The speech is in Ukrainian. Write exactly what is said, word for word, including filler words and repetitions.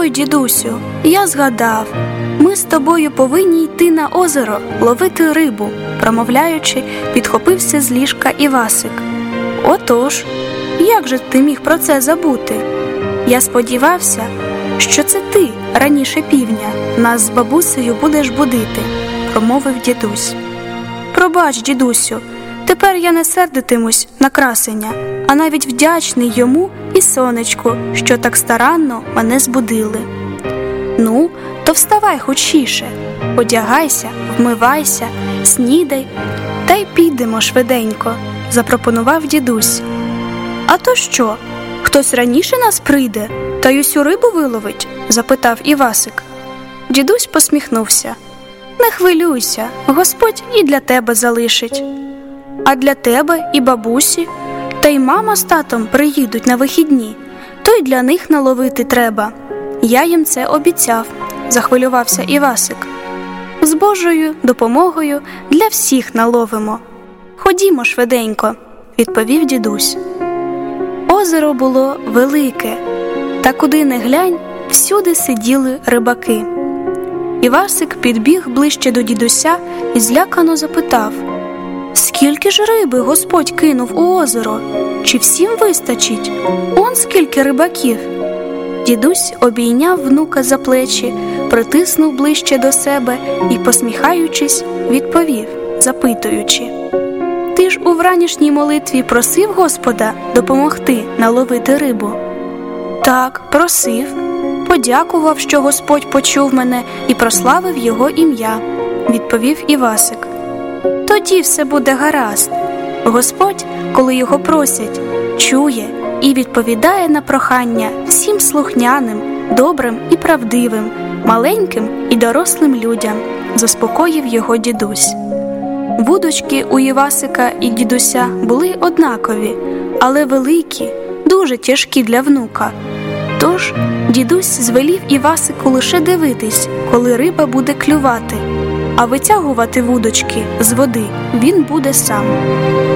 Ой, дідусю, я згадав, ми з тобою повинні йти на озеро ловити рибу, промовляючи, підхопився з ліжка Івасик. Отож, як же ти міг про це забути? Я сподівався, що це ти раніше півдня нас з бабусею будеш будити, промовив дідусь. Пробач, дідусю, тепер я не сердитимусь на красеня, а навіть вдячний йому і сонечку, що так старанно мене збудили. Ну, то вставай хутчіше, одягайся, вмивайся, снідай, та й підемо швиденько, запропонував дідусь. А то що, хтось раніше нас прийде, та й усю рибу виловить? Запитав Івасик. Дідусь посміхнувся. Не хвилюйся, Господь і для тебе залишить. А для тебе і бабусі, та й мама з татом приїдуть на вихідні, то й для них наловити треба. Я їм це обіцяв, захвилювався Івасик. З Божою допомогою для всіх наловимо. Ходімо швиденько, відповів дідусь. Озеро було велике, та куди не глянь, всюди сиділи рибаки. Івасик підбіг ближче до дідуся і злякано запитав: «Скільки ж риби Господь кинув у озеро? Чи всім вистачить? Он скільки рибаків!» Дідусь обійняв внука за плечі, притиснув ближче до себе і, посміхаючись, відповів, запитуючи: «Ти ж у вранішній молитві просив Господа допомогти наловити рибу?» «Так, просив. Подякував, що Господь почув мене і прославив його ім'я», – відповів Івасик. «Тоді все буде гаразд. Господь, коли його просять, чує і відповідає на прохання всім слухняним, добрим і правдивим, маленьким і дорослим людям», – заспокоїв його дідусь. Вудочки у Івасика і дідуся були однакові, але великі, дуже тяжкі для внука. Тож дідусь звелів Івасику лише дивитись, коли риба буде клювати, а витягувати вудочки з води він буде сам.